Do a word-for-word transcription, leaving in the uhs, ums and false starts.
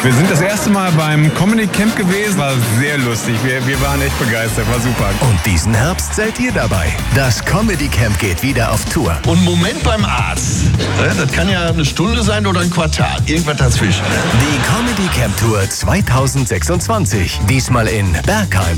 Wir sind das erste Mal beim Comedy Camp gewesen. War sehr lustig. Wir, wir waren echt begeistert. War super. Und diesen Herbst seid ihr dabei. Das Comedy Camp geht wieder auf Tour. Und Moment beim Arzt. Das kann ja eine Stunde sein oder ein Quartal. Irgendwas dazwischen. Die Comedy Camp Tour zweitausendsechsundzwanzig. Diesmal in Bergheim.